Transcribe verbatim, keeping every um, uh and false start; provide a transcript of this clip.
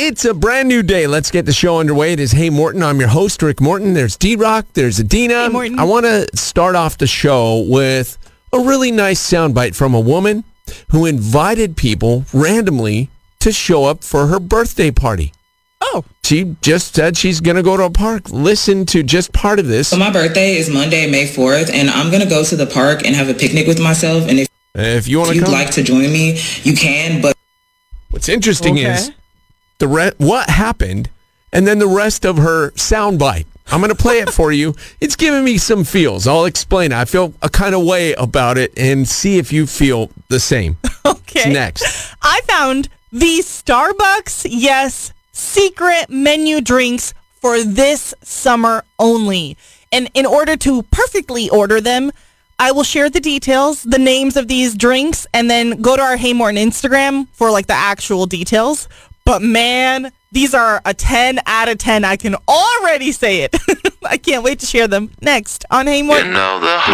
It's a brand new day. Let's get the show underway. It is Hey Morton. I'm your host, Rick Morton. There's D-Rock. There's Adina. Hey, Morton. I want to start off the show with a really nice soundbite from a woman who invited people randomly to show up for her birthday party. Oh. She just said she's going to go to a park. Listen to just part of this. So my birthday is Monday, May fourth, and I'm going to go to the park and have a picnic with myself. And if, if you want to you'd come, like to join me, you can. But what's interesting Okay. is the re- what happened and then the rest of her soundbite. I'm going to play it for you. It's giving me some feels. I'll explain. I feel a kind of way about it and see if you feel the same. Okay. It's next. I found the Starbucks Yes secret menu drinks for this summer only. And in order to perfectly order them, I will share the details, the names of these drinks, and then go to our Hey Morton Instagram for like the actual details. But man, these are a ten out of ten. I can already say it. I can't wait to share them next on Hey Morton. You know the